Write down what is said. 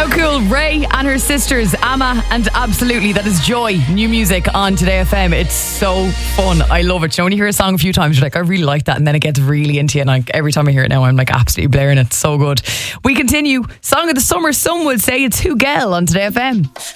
So cool. Ray and her sisters, Amma and Absolutely. That is Joy. New music on Today FM. It's so fun. I love it. You know, when you hear a song a few times, you're like, I really like that. And then it gets really into you. And like, every time I hear it now, I'm like absolutely blaring it. So good. We continue. Song of the summer. Some would say it's Hugel on Today FM.